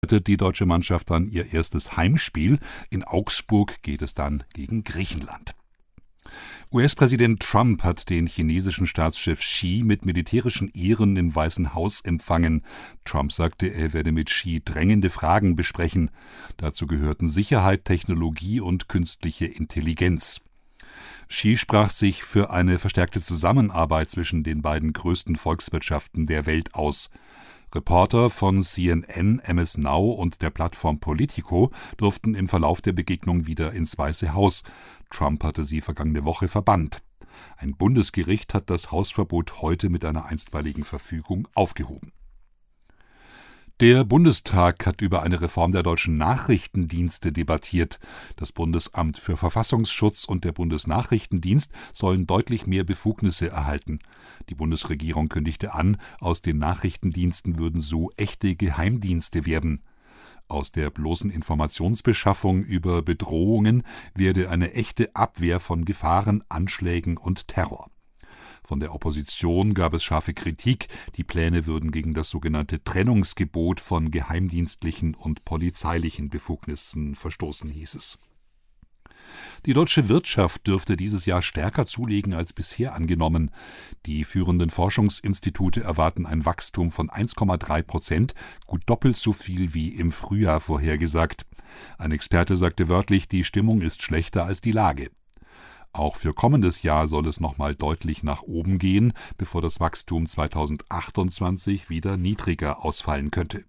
Die deutsche Mannschaft dann ihr erstes Heimspiel. In Augsburg geht es dann gegen Griechenland. US-Präsident Trump hat den chinesischen Staatschef Xi mit militärischen Ehren im Weißen Haus empfangen. Trump sagte, er werde mit Xi drängende Fragen besprechen. Dazu gehörten Sicherheit, Technologie und künstliche Intelligenz. Xi sprach sich für eine verstärkte Zusammenarbeit zwischen den beiden größten Volkswirtschaften der Welt aus. Reporter von CNN, MS Now und der Plattform Politico durften im Verlauf der Begegnung wieder ins Weiße Haus. Trump hatte sie vergangene Woche verbannt. Ein Bundesgericht hat das Hausverbot heute mit einer einstweiligen Verfügung aufgehoben. Der Bundestag hat über eine Reform der deutschen Nachrichtendienste debattiert. Das Bundesamt für Verfassungsschutz und der Bundesnachrichtendienst sollen deutlich mehr Befugnisse erhalten. Die Bundesregierung kündigte an, aus den Nachrichtendiensten würden so echte Geheimdienste werden. Aus der bloßen Informationsbeschaffung über Bedrohungen werde eine echte Abwehr von Gefahren, Anschlägen und Terror. Von der Opposition gab es scharfe Kritik, die Pläne würden gegen das sogenannte Trennungsgebot von geheimdienstlichen und polizeilichen Befugnissen verstoßen, hieß es. Die deutsche Wirtschaft dürfte dieses Jahr stärker zulegen als bisher angenommen. Die führenden Forschungsinstitute erwarten ein Wachstum von 1,3%, gut doppelt so viel wie im Frühjahr vorhergesagt. Ein Experte sagte wörtlich, die Stimmung ist schlechter als die Lage. Auch für kommendes Jahr soll es nochmal deutlich nach oben gehen, bevor das Wachstum 2028 wieder niedriger ausfallen könnte.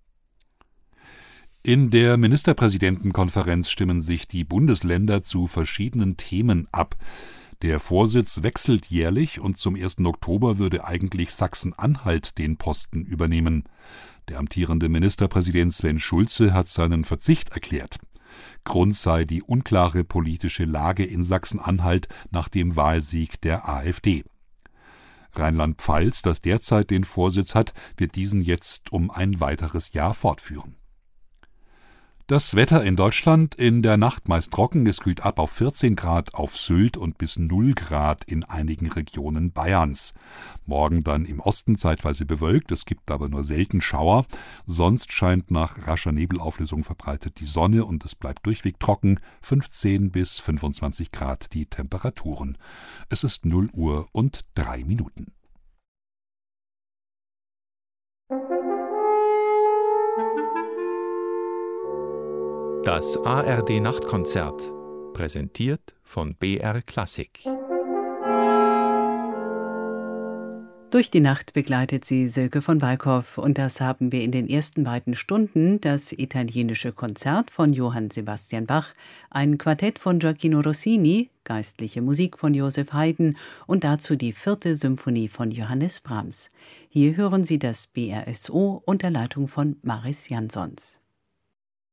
In der Ministerpräsidentenkonferenz stimmen sich die Bundesländer zu verschiedenen Themen ab. Der Vorsitz wechselt jährlich und zum 1. Oktober würde eigentlich Sachsen-Anhalt den Posten übernehmen. Der amtierende Ministerpräsident Sven Schulze hat seinen Verzicht erklärt. Grund sei die unklare politische Lage in Sachsen-Anhalt nach dem Wahlsieg der AfD. Rheinland-Pfalz, das derzeit den Vorsitz hat, wird diesen jetzt um ein weiteres Jahr fortführen. Das Wetter in Deutschland: in der Nacht meist trocken, es kühlt ab auf 14 Grad auf Sylt und bis 0 Grad in einigen Regionen Bayerns. Morgen dann im Osten zeitweise bewölkt, es gibt aber nur selten Schauer. Sonst scheint nach rascher Nebelauflösung verbreitet die Sonne und es bleibt durchweg trocken, 15 bis 25 Grad die Temperaturen. Es ist 0 Uhr und 3 Minuten. Das ARD-Nachtkonzert, präsentiert von BR Klassik. Durch die Nacht begleitet sie Silke von Walkhoff und das haben wir in den ersten beiden Stunden: das italienische Konzert von Johann Sebastian Bach, ein Quartett von Gioacchino Rossini, geistliche Musik von Joseph Haydn und dazu die 4. Symphonie von Johannes Brahms. Hier hören Sie das BRSO unter Leitung von Maris Jansons.